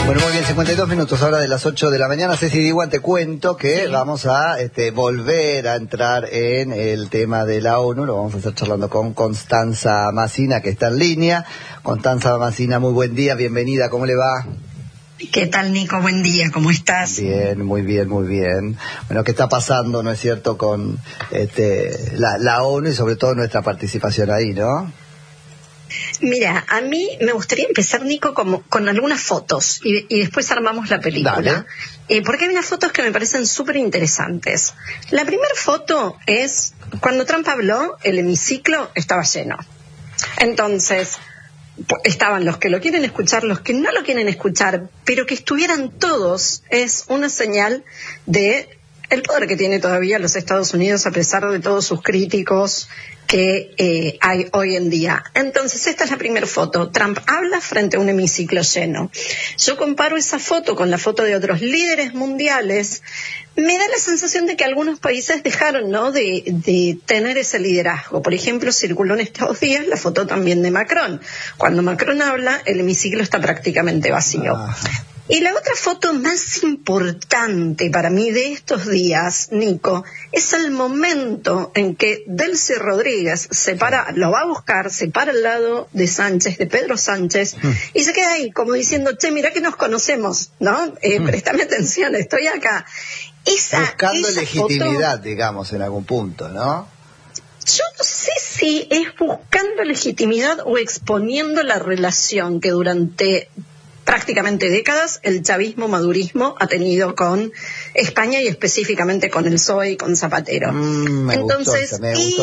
Bueno, muy bien, 52 minutos, ahora de las 8 de la mañana. Ceci Diwan, te cuento que vamos a volver a entrar en el tema de la ONU. Lo vamos a estar charlando con Constanza Massina, que está en línea. Constanza Massina, muy buen día, bienvenida, ¿cómo le va? ¿Qué tal, Nico? Buen día, ¿cómo estás? Bien, muy bien, muy bien. Bueno, ¿qué está pasando, no es cierto, con la ONU y sobre todo nuestra participación ahí, no? Mira, a mí me gustaría empezar, Nico, con algunas fotos y después armamos la película. Porque hay unas fotos que me parecen súper interesantes. La primera foto es cuando Trump habló, el hemiciclo estaba lleno. Entonces, estaban los que lo quieren escuchar, los que no lo quieren escuchar, pero que estuvieran todos es una señal de el poder que tiene todavía los Estados Unidos a pesar de todos sus críticos que hay hoy en día. Entonces, esta es la primera foto. Trump habla frente a un hemiciclo lleno. Yo comparo esa foto con la foto de otros líderes mundiales. Me da la sensación de que algunos países dejaron, ¿no?, de tener ese liderazgo. Por ejemplo, circuló en estos días la foto también de Macron. Cuando Macron habla, el hemiciclo está prácticamente vacío. Y la otra foto más importante para mí de estos días, Nico, es el momento en que Delcy Rodríguez se para, lo va a buscar, se para al lado de Sánchez, de Pedro Sánchez, y se queda ahí como diciendo, che, mirá que nos conocemos, ¿no? Préstame atención, estoy acá. Buscando esa legitimidad, foto, digamos, en algún punto, ¿no? yo no sé si es buscando legitimidad o exponiendo la relación que durante prácticamente décadas el chavismo-madurismo ha tenido con España y específicamente con el PSOE y con Zapatero. Entonces,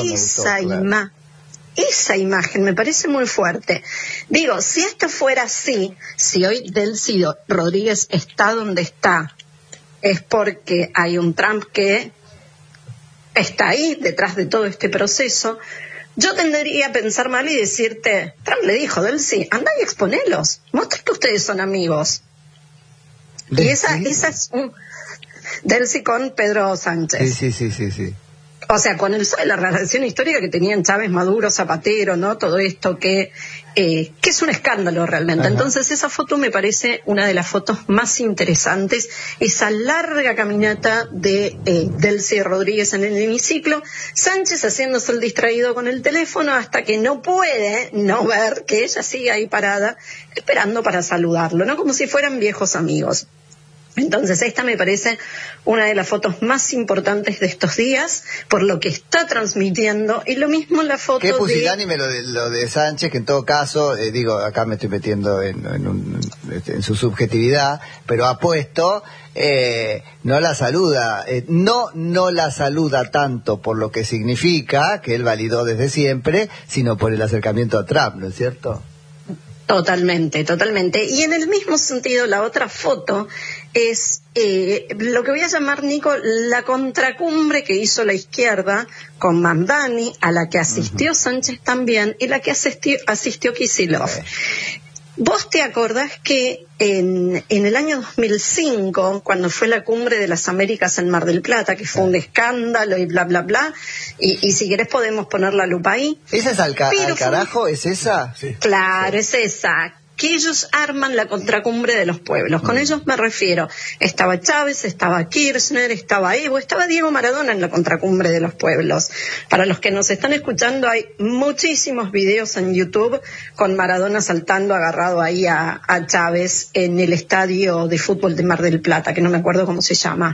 esa imagen me parece muy fuerte. Digo, si esto fuera así, si hoy Delcy Rodríguez está donde está, es porque hay un Trump que está ahí detrás de todo este proceso. Yo tendería a pensar mal y decirte, Trump le dijo, Delcy, anda y exponelos, muestra que ustedes son amigos. Y esa es Delcy con Pedro Sánchez. Sí. O sea, con la relación histórica que tenían Chávez, Maduro, Zapatero, ¿no? Todo esto que es un escándalo realmente. Ajá. Entonces esa foto me parece una de las fotos más interesantes, esa larga caminata de Delcy Rodríguez en el hemiciclo, Sánchez haciéndose el distraído con el teléfono hasta que no puede no ver que ella sigue ahí parada esperando para saludarlo, ¿no? Como si fueran viejos amigos. Entonces esta me parece una de las fotos más importantes de estos días por lo que está transmitiendo, y lo mismo la foto qué pusilánime lo de Sánchez, que en todo caso, acá me estoy metiendo en su subjetividad, pero apuesto, no la saluda, no la saluda tanto por lo que significa, que él validó desde siempre, sino por el acercamiento a Trump, ¿no es cierto? Totalmente. Y en el mismo sentido, la otra foto es lo que voy a llamar, Nico, la contracumbre que hizo la izquierda con Mamdani, a la que asistió Sánchez también, y la que asistió Kicillof. ¿Vos te acordás que en el año 2005, cuando fue la cumbre de las Américas en Mar del Plata, que fue un escándalo y bla, bla, bla, y si querés podemos poner la lupa ahí? ¿Esa es al carajo? ¿Es esa? Sí. Claro, es esa. Que ellos arman la contracumbre de los pueblos. Con ellos me refiero, estaba Chávez, estaba Kirchner, estaba Evo, estaba Diego Maradona en la contracumbre de los pueblos. Para los que nos están escuchando, hay muchísimos videos en YouTube con Maradona saltando agarrado ahí a Chávez en el estadio de fútbol de Mar del Plata, que no me acuerdo cómo se llama.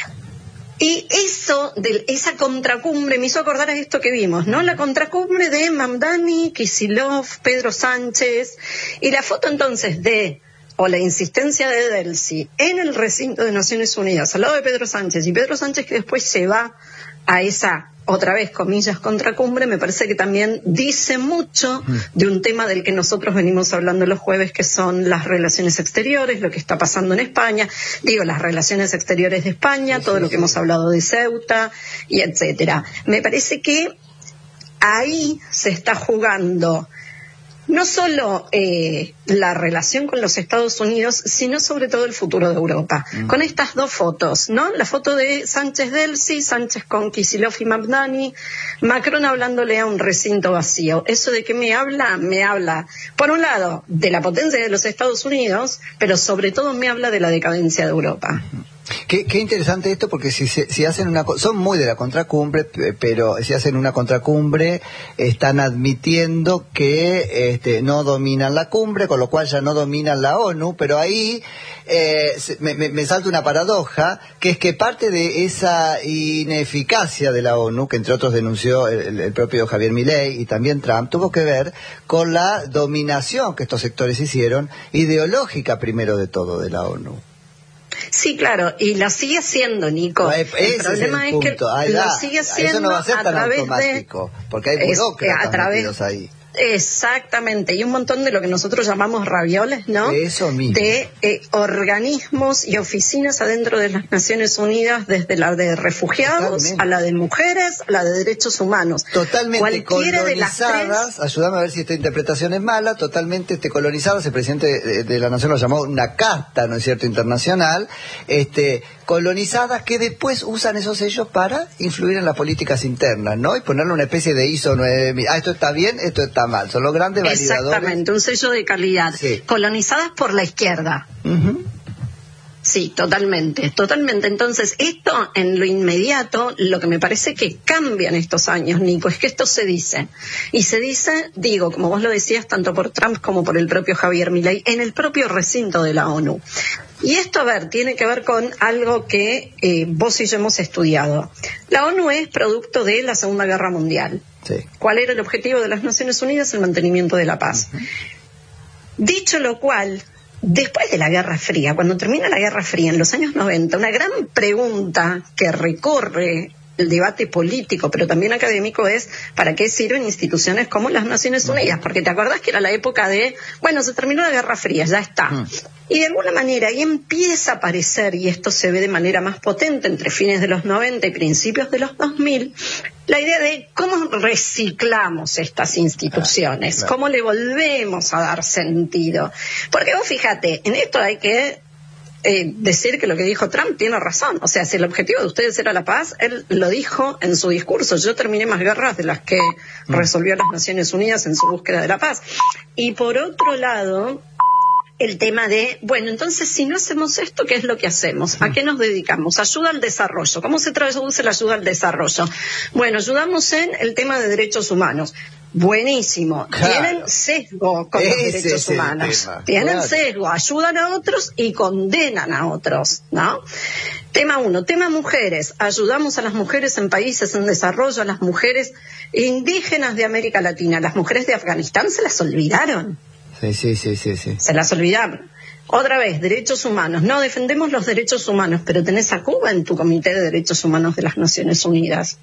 Y esa contracumbre me hizo acordar a esto que vimos, ¿no? La contracumbre de Mamdani, Kicillof, Pedro Sánchez, y la foto entonces o la insistencia de Delcy en el recinto de Naciones Unidas, al lado de Pedro Sánchez, y Pedro Sánchez que después se va a esa, otra vez, comillas, contracumbre, me parece que también dice mucho de un tema del que nosotros venimos hablando los jueves, que son las relaciones exteriores, lo que está pasando en España, las relaciones exteriores de España, todo lo que hemos hablado de Ceuta, y etcétera. Me parece que ahí se está jugando no solo la relación con los Estados Unidos, sino sobre todo el futuro de Europa. Con estas dos fotos, ¿no? La foto de Sánchez-Delcy, Sánchez con Kicillof y Mamdani, Macron hablándole a un recinto vacío. ¿Eso de qué me habla? Me habla, por un lado, de la potencia de los Estados Unidos, pero sobre todo me habla de la decadencia de Europa. Qué interesante esto, porque si hacen son muy de la contracumbre, pero si hacen una contracumbre están admitiendo que no dominan la cumbre, con lo cual ya no dominan la ONU, pero ahí me salta una paradoja, que es que parte de esa ineficacia de la ONU, que entre otros denunció el propio Javier Milei y también Trump, tuvo que ver con la dominación que estos sectores hicieron, ideológica primero de todo, de la ONU. Sí, claro, y la sigue haciendo, Nico. El problema es que lo sigue haciendo eso no va a ser tan través automático, porque hay burócratas metidos ahí. Exactamente, y un montón de lo que nosotros llamamos ravioles, ¿no? Eso mismo. De organismos y oficinas adentro de las Naciones Unidas, desde la de refugiados, a la de mujeres, a la de derechos humanos. Totalmente colonizadas, ayúdame a ver si esta interpretación es mala, totalmente colonizadas, el presidente de la Nación lo llamó una casta, ¿no es cierto?, internacional, colonizadas que después usan esos sellos para influir en las políticas internas, ¿no? Y ponerle una especie de ISO 9000. Esto está bien, esto está mal. Son los grandes validadores. Exactamente, un sello de calidad. Sí. Colonizadas por la izquierda. Sí, totalmente. Entonces, esto en lo inmediato, lo que me parece que cambia en estos años, Nico, es que esto se dice. Y se dice, como vos lo decías, tanto por Trump como por el propio Javier Milei, en el propio recinto de la ONU. Y esto, tiene que ver con algo que vos y yo hemos estudiado. La ONU es producto de la Segunda Guerra Mundial. Sí. ¿Cuál era el objetivo de las Naciones Unidas? El mantenimiento de la paz. Dicho lo cual, después de la Guerra Fría, cuando termina la Guerra Fría en los años 90, una gran pregunta que recorre el debate político, pero también académico, es ¿para qué sirven instituciones como las Naciones Unidas? Porque te acordás que era la época de, se terminó la Guerra Fría, ya está. Y de alguna manera ahí empieza a aparecer, y esto se ve de manera más potente entre fines de los 90 y principios de los 2000, la idea de cómo reciclamos estas instituciones, cómo le volvemos a dar sentido. Porque vos fíjate, en esto hay que decir que lo que dijo Trump tiene razón. O sea, si el objetivo de ustedes era la paz, él lo dijo en su discurso: yo terminé más guerras de las que resolvió las Naciones Unidas en su búsqueda de la paz. Y por otro lado, el tema de, entonces si no hacemos esto, ¿qué es lo que hacemos? ¿A qué nos dedicamos? Ayuda al desarrollo. ¿Cómo se traduce la ayuda al desarrollo? Ayudamos en el tema de derechos humanos. Buenísimo. Claro. Tienen sesgo con los derechos humanos. Tienen sesgo. Ayudan a otros y condenan a otros, ¿no? Tema 1. Tema mujeres. Ayudamos a las mujeres en países en desarrollo, a las mujeres indígenas de América Latina. Las mujeres de Afganistán se las olvidaron. Sí. Se las olvidaron. Otra vez, derechos humanos. No defendemos los derechos humanos, pero tenés a Cuba en tu Comité de Derechos Humanos de las Naciones Unidas.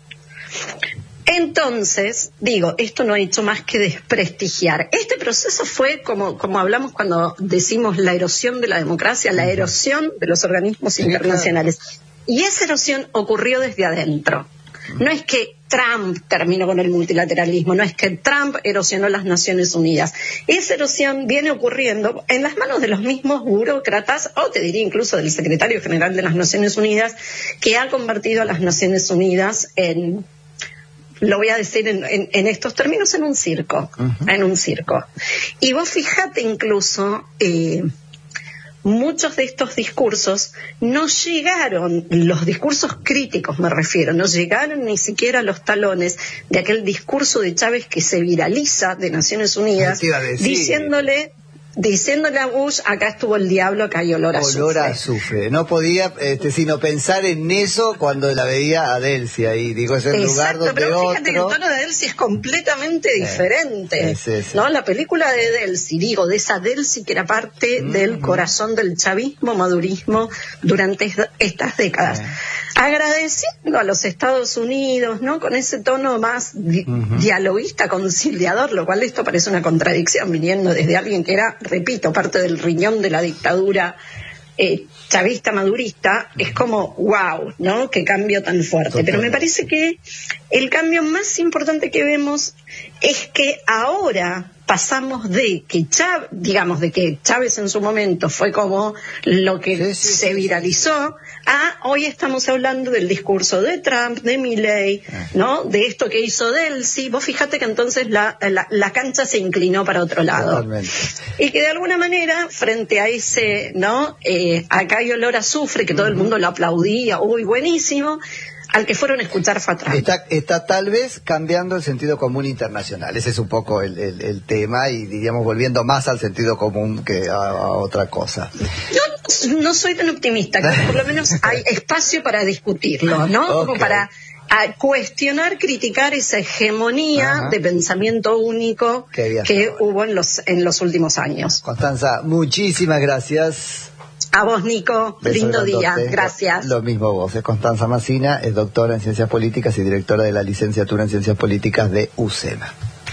Entonces, esto no ha hecho más que desprestigiar. Este proceso fue, como hablamos cuando decimos la erosión de la democracia, la erosión de los organismos internacionales. Claro. Y esa erosión ocurrió desde adentro. No es que Trump terminó con el multilateralismo, no es que Trump erosionó las Naciones Unidas. Esa erosión viene ocurriendo en las manos de los mismos burócratas, o te diría incluso del secretario general de las Naciones Unidas, que ha convertido a las Naciones Unidas en, lo voy a decir en estos términos, en un circo. En un circo. Y vos fíjate incluso, muchos de estos discursos no llegaron, los discursos críticos me refiero, no llegaron ni siquiera a los talones de aquel discurso de Chávez que se viraliza de Naciones Unidas, diciéndole a Bush: acá estuvo el diablo, acá hay olor a azufre. Olor a azufre. No podía sino pensar en eso cuando la veía a Delcy ahí. Es el lugar donde pero fíjate que el tono de Delcy es completamente diferente. ¿No? La película de Delcy, de esa Delcy que era parte del corazón del chavismo, madurismo durante estas décadas. Agradeciendo a los Estados Unidos, ¿no? Con ese tono más dialoguista, conciliador, lo cual esto parece una contradicción viniendo desde alguien que era, repito, parte del riñón de la dictadura chavista madurista. Es como, wow, ¿no? Qué cambio tan fuerte. Pero me parece que el cambio más importante que vemos es que ahora pasamos de que Chávez en su momento fue como lo que se viralizó, a hoy estamos hablando del discurso de Trump, de Milei, ¿no? De esto que hizo Delcy. Vos fíjate que entonces la cancha se inclinó para otro lado. Totalmente. Y que de alguna manera, frente a ese, ¿no? Acá hay olor a azufre, que todo el mundo lo aplaudía, uy, buenísimo. Al que fueron a escuchar fue a Trump. Está tal vez cambiando el sentido común internacional. Ese es un poco el tema, y diríamos volviendo más al sentido común que a otra cosa. Yo no soy tan optimista, que por lo menos hay espacio para discutirlo, ¿no? Okay. Como para cuestionar, criticar esa hegemonía de pensamiento único que hubo en los últimos años. Constanza, muchísimas gracias. A vos, Nico. Beso Lindo día. grandote. Gracias. Lo mismo vos. Es Constanza Massina, es doctora en Ciencias Políticas y directora de la licenciatura en Ciencias Políticas de UCEMA.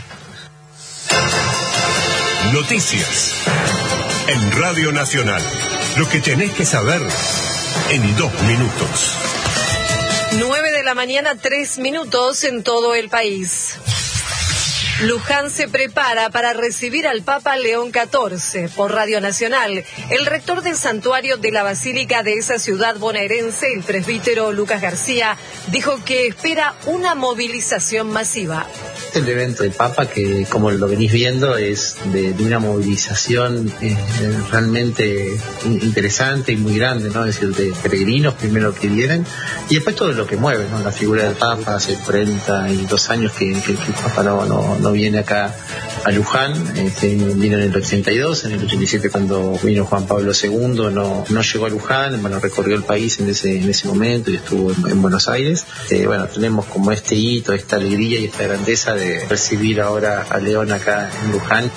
Noticias en Radio Nacional. Lo que tenés que saber en 2 minutos. 9:03 a.m. en todo el país. Luján se prepara para recibir al Papa León XIV. Por Radio Nacional, el rector del santuario de la Basílica de esa ciudad bonaerense, el presbítero Lucas García, dijo que espera una movilización masiva. El evento del Papa, que como lo venís viendo, es de una movilización realmente interesante y muy grande, ¿no? Es decir, de peregrinos primero que vienen, y después todo lo que mueve, ¿no? La figura del Papa. Hace 42 años que el Papa no viene acá a Luján. Vino en el 82, en el 87 cuando vino Juan Pablo II no llegó a Luján, recorrió el país en ese momento y estuvo en Buenos Aires. Tenemos como este hito, esta alegría y esta grandeza de recibir ahora a León acá en Luján.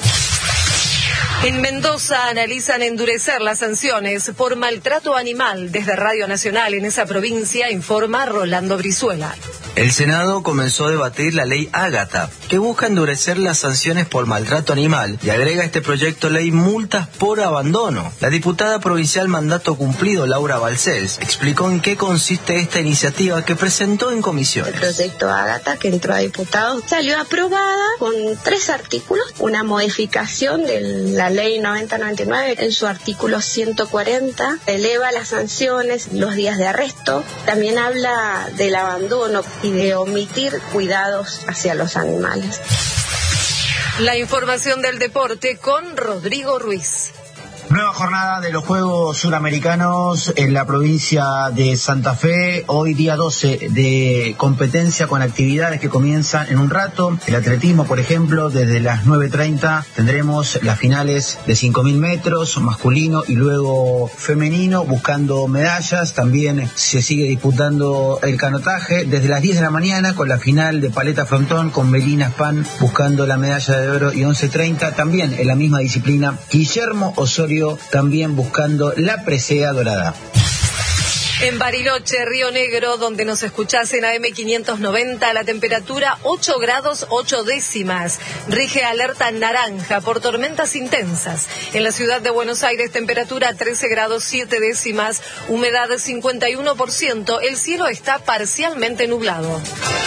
En Mendoza analizan endurecer las sanciones por maltrato animal. Desde Radio Nacional en esa provincia informa Rolando Brizuela. El Senado comenzó a debatir la ley Ágata, que busca endurecer las sanciones por maltrato animal y agrega a este proyecto ley multas por abandono. La diputada provincial Mandato Cumplido, Laura Balcells, explicó en qué consiste esta iniciativa que presentó en comisión. El proyecto Ágata, que entró a diputados, salió aprobada con 3 artículos, una modificación de la ley 9099 en su artículo 140, eleva las sanciones, los días de arresto, también habla del abandono y de omitir cuidados hacia los animales. La información del deporte con Rodrigo Ruiz. Nueva jornada de los Juegos Suramericanos en la provincia de Santa Fe. Hoy día 12 de competencia con actividades que comienzan en un rato. El atletismo, por ejemplo, desde las 9:30 tendremos las finales de 5.000 metros, masculino y luego femenino, buscando medallas. También se sigue disputando el canotaje desde las 10 de la mañana con la final de paleta frontón con Melina Span buscando la medalla de oro, y 11:30 también en la misma disciplina Guillermo Osorio también buscando la presea dorada. En Bariloche, Río Negro, donde nos escuchás en AM 590, la temperatura 8 grados 8 décimas. Rige alerta naranja por tormentas intensas. En la ciudad de Buenos Aires, temperatura 13 grados 7 décimas, humedad 51%, el cielo está parcialmente nublado.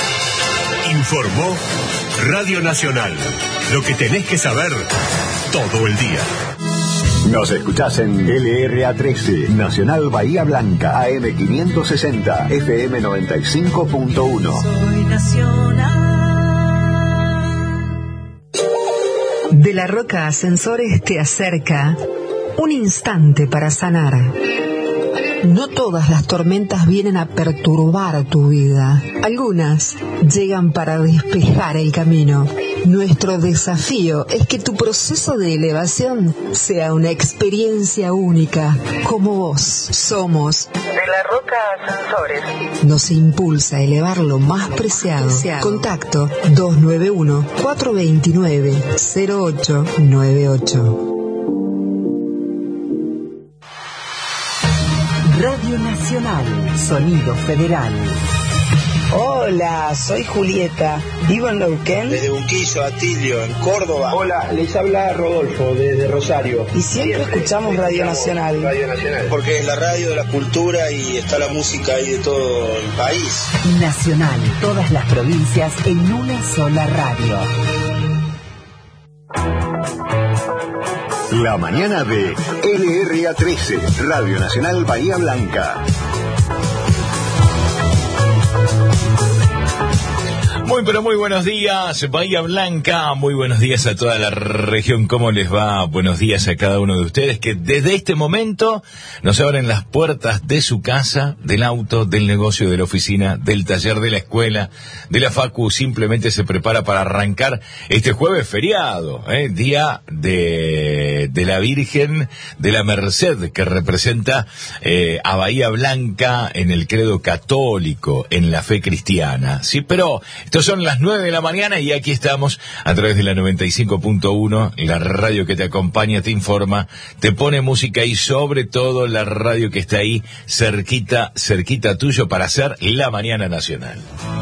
Informó Radio Nacional. Lo que tenés que saber todo el día. Nos escuchás en LRA 13, Nacional Bahía Blanca, AM 560, FM 95.1. Soy nacional. De la Roca Ascensores te acerca un instante para sanar. No todas las tormentas vienen a perturbar tu vida. Algunas llegan para despejar el camino. Nuestro desafío es que tu proceso de elevación sea una experiencia única, como vos. Somos De la Roca Ascensores. Nos impulsa a elevar lo más preciado. Contacto 291-429-0898. Radio Nacional, Sonido Federal. Hola, soy Julieta, vivo en Neuquén. Desde Unquillo, Atilio, en Córdoba. Hola, les habla Rodolfo, desde Rosario. Y siempre escuchamos Radio Nacional. Radio Nacional. Porque es la radio de la cultura y está la música ahí de todo el país. Nacional, todas las provincias en una sola radio. La mañana de LRA 13, Radio Nacional Bahía Blanca. Muy pero muy buenos días, Bahía Blanca, muy buenos días a toda la región, ¿cómo les va? Buenos días a cada uno de ustedes que desde este momento nos abren las puertas de su casa, del auto, del negocio, de la oficina, del taller, de la escuela, de la facu, simplemente se prepara para arrancar este jueves feriado, día de la Virgen de la Merced, que representa a Bahía Blanca en el credo católico, en la fe cristiana, sí, pero estos son las 9 de la mañana y aquí estamos a través de la 95.1, la radio que te acompaña, te informa, te pone música y sobre todo la radio que está ahí cerquita tuyo para hacer la mañana nacional.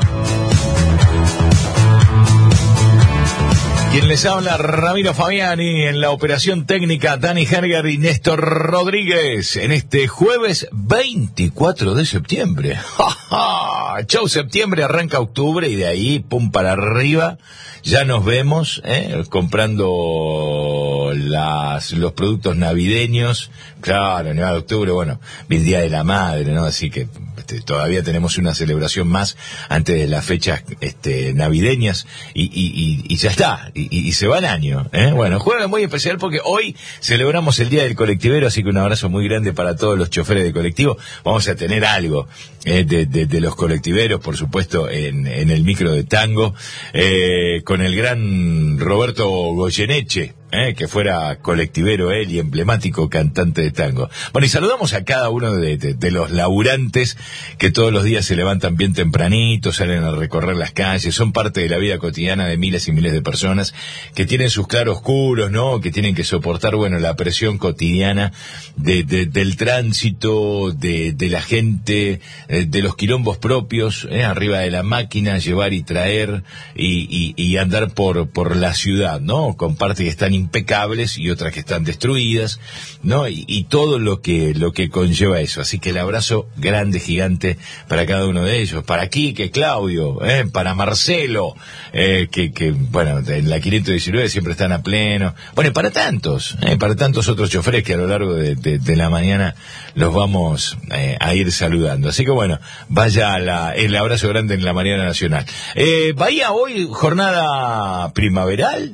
Quien les habla, Ramiro Fabiani, en la operación técnica, Dani Herger y Néstor Rodríguez, en este jueves 24 de septiembre. ¡Ja, ja! Chau septiembre, arranca octubre y de ahí, pum para arriba, ya nos vemos, comprando los productos navideños. Claro, en octubre, bueno, el Día de la Madre, ¿no? Así que todavía tenemos una celebración más antes de las fechas navideñas y ya está, y se va el año, Bueno, jueves muy especial porque hoy celebramos el Día del Colectivero, así que un abrazo muy grande para todos los choferes de colectivo. Vamos a tener algo de los colectiveros, por supuesto, en el micro de tango, con el gran Roberto Goyeneche, que fuera colectivero él y emblemático cantante de tango. Bueno, y saludamos a cada uno de los laburantes que todos los días se levantan bien tempranito, salen a recorrer las calles, son parte de la vida cotidiana de miles y miles de personas que tienen sus claroscuros, ¿no? Que tienen que soportar, bueno, la presión cotidiana del tránsito, de la gente, de los quilombos propios, arriba de la máquina, llevar y traer y andar por la ciudad, ¿no? Con partes que están impecables y otras que están destruidas, ¿no? Y todo lo que conlleva eso. Así que el abrazo grande, gigante para cada uno de ellos, para Quique, Claudio, para Marcelo, que bueno, en la 519 siempre están a pleno. Bueno, y para tantos otros choferes que a lo largo de la mañana los vamos a ir saludando. Así que bueno, vaya el abrazo grande en la mañana nacional. Bahía, hoy jornada primaveral.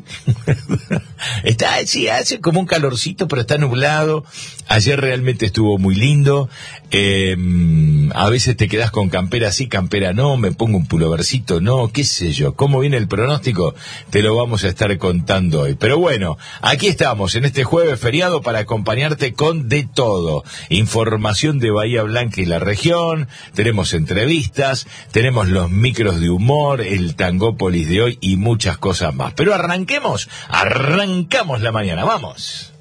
Sí, hace como un calorcito, pero está nublado. Ayer realmente estuvo muy lindo. A veces te quedás con campera sí, campera no, me pongo un pulovercito, no, qué sé yo. ¿Cómo viene el pronóstico? Te lo vamos a estar contando hoy. Pero bueno, aquí estamos en este jueves feriado para acompañarte con de todo. Información de Bahía Blanca y la región, tenemos entrevistas, tenemos los micros de humor, el Tangópolis de hoy y muchas cosas más. Pero arrancamos la mañana, vamos.